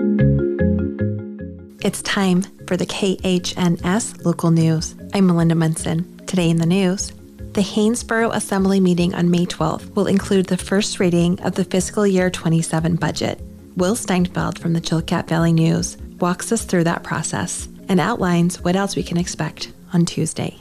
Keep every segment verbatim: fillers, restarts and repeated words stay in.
It's time for the K H N S Local News. I'm Melinda Munson. Today in the news, the Haynesboro Assembly meeting on May twelfth will include the first reading of the fiscal year twenty-seven budget. Will Steinfeld from the Chilkat Valley News walks us through that process and outlines what else we can expect on Tuesday.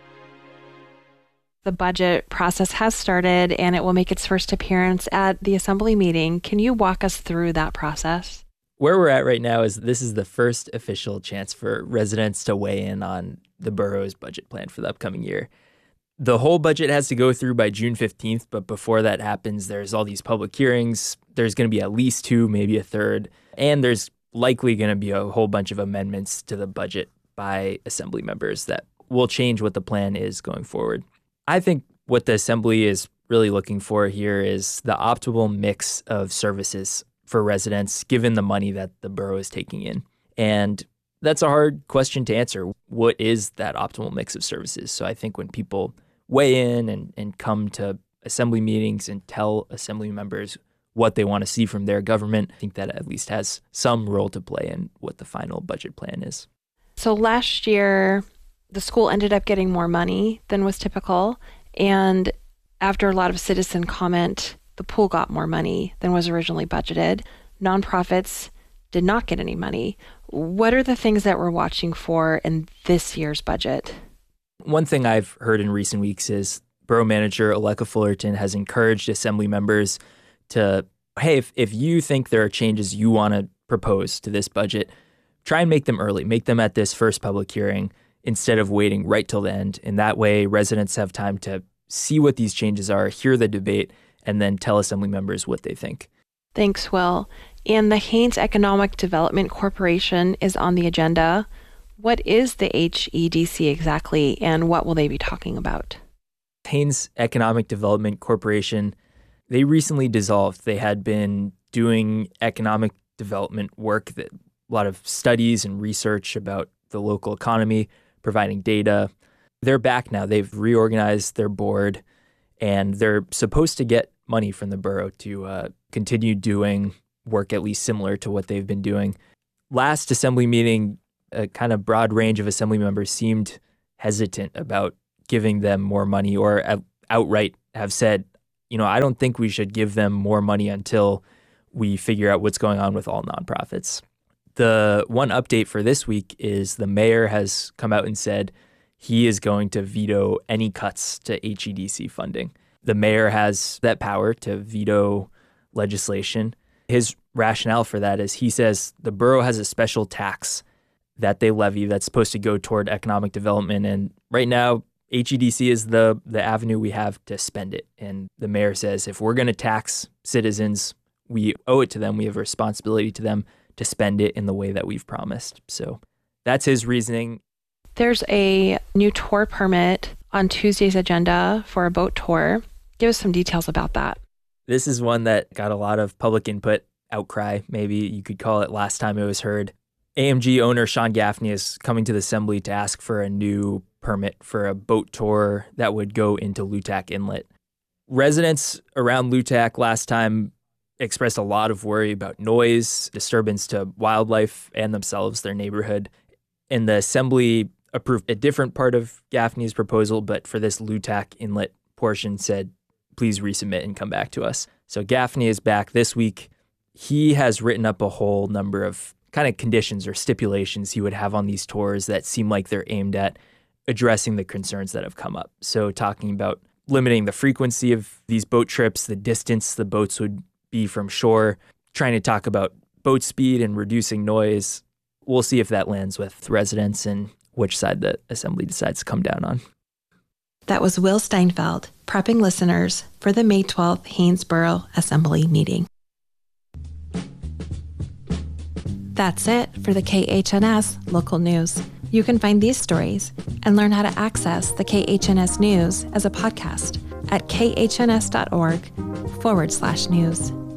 The budget process has started and it will make its first appearance at the Assembly meeting. Can you walk us through that process? Where we're at right now is this is the first official chance for residents to weigh in on the borough's budget plan for the upcoming year. The whole budget has to go through by June fifteenth, but before that happens, there's all these public hearings. There's going to be at least two, maybe a third, and there's likely going to be a whole bunch of amendments to the budget by Assembly members that will change what the plan is going forward. I think what the Assembly is really looking for here is the optimal mix of services for residents, given the money that the borough is taking in. And that's a hard question to answer. What is that optimal mix of services? So I think when people weigh in and, and come to Assembly meetings and tell Assembly members what they want to see from their government, I think that at least has some role to play in what the final budget plan is. So last year, the school ended up getting more money than was typical. And after a lot of citizen comment, the pool got more money than was originally budgeted. Nonprofits did not get any money. What are the things that we're watching for in this year's budget? One thing I've heard in recent weeks is Borough Manager Aleka Fullerton has encouraged Assembly members to, hey, if, if you think there are changes you want to propose to this budget, try and make them early. Make them at this first public hearing instead of waiting right till the end. And that way, residents have time to see what these changes are, hear the debate, and then tell Assembly members what they think. Thanks, Will. And the Haines Economic Development Corporation is on the agenda. What is the H E D C exactly, and what will they be talking about? Haines Economic Development Corporation, they recently dissolved. They had been doing economic development work, that, a lot of studies and research about the local economy, providing data. They're back now. They've reorganized their board, and they're supposed to get money from the borough to uh, continue doing work at least similar to what they've been doing. Last Assembly meeting, a kind of broad range of Assembly members seemed hesitant about giving them more money, or outright have said, you know, I don't think we should give them more money until we figure out what's going on with all nonprofits. The one update for this week is the mayor has come out and said he is going to veto any cuts to H E D C funding. The mayor has that power to veto legislation. His rationale for that is he says the borough has a special tax that they levy that's supposed to go toward economic development. And right now, H E D C is the, the avenue we have to spend it. And the mayor says if we're going to tax citizens, we owe it to them. We have a responsibility to them to spend it in the way that we've promised. So that's his reasoning. There's a new tour permit on Tuesday's agenda for a boat tour. Give us some details about that. This is one that got a lot of public input, outcry, maybe you could call it, last time it was heard. A M G owner Sean Gaffney is coming to the Assembly to ask for a new permit for a boat tour that would go into Lutak Inlet. Residents around Lutak last time expressed a lot of worry about noise, disturbance to wildlife and themselves, their neighborhood. And the Assembly approved a different part of Gaffney's proposal, but for this Lutak Inlet portion said, please resubmit and come back to us. So Gaffney is back this week. He has written up a whole number of kind of conditions or stipulations he would have on these tours that seem like they're aimed at addressing the concerns that have come up. So talking about limiting the frequency of these boat trips, the distance the boats would be from shore, trying to talk about boat speed and reducing noise. We'll see if that lands with residents and which side the Assembly decides to come down on. That was Will Steinfeld, prepping listeners for the May twelfth Haynesboro Assembly meeting. That's it for the K H N S local news. You can find these stories and learn how to access the K H N S news as a podcast at khns.org forward slash news.